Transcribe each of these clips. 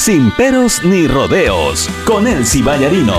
Sin peros ni rodeos, con Elsie Ballarino.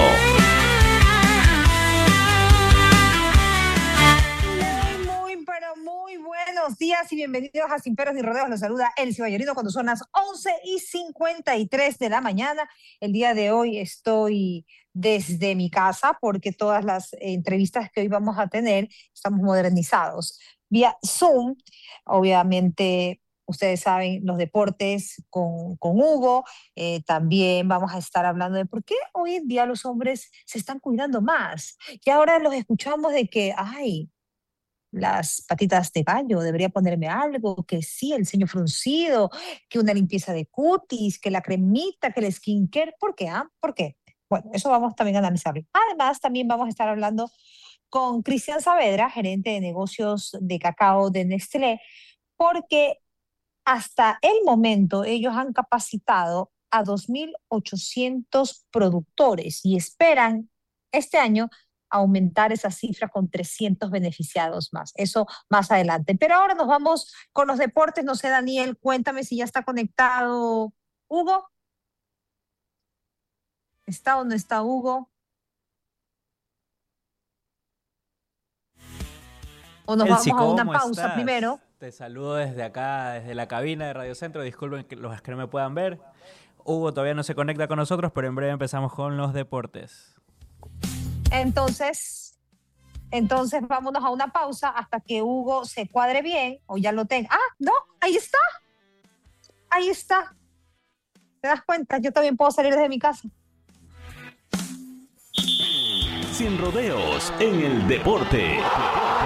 Muy buenos días y bienvenidos a Sin peros ni rodeos. Los saluda Elsie Ballarino cuando son las 11:53 de la mañana. El día de hoy estoy desde mi casa porque todas las entrevistas que hoy vamos a tener estamos modernizados vía Zoom. Obviamente, ustedes saben, los deportes con Hugo. También vamos a estar hablando de por qué hoy en día los hombres se están cuidando más. Y ahora los escuchamos de que, ay, las patitas de gallo, debería ponerme algo, que sí, el ceño fruncido, que una limpieza de cutis, que la cremita, que el skincare. ¿Por qué? ¿Por qué? Bueno, eso vamos también a analizarlo. Además, también vamos a estar hablando con Cristian Saavedra, gerente de negocios de cacao de Nestlé, porque hasta el momento ellos han capacitado a 2.800 productores y esperan este año aumentar esa cifra con 300 beneficiados más. Eso más adelante. Pero ahora nos vamos con los deportes. No sé, Daniel, cuéntame si ya está conectado Hugo. ¿Está o no está Hugo? ¿O nos Elsie, vamos a una ¿cómo pausa estás? primero? Te saludo desde acá, desde la cabina de Radio Centro. Disculpen los que no me puedan ver. Hugo todavía no se conecta con nosotros, pero en breve empezamos con los deportes. Entonces vámonos a una pausa hasta que Hugo se cuadre bien o ya lo tenga. Ah, no, ahí está. Ahí está. ¿Te das cuenta? Yo también puedo salir desde mi casa. Sin rodeos en el deporte.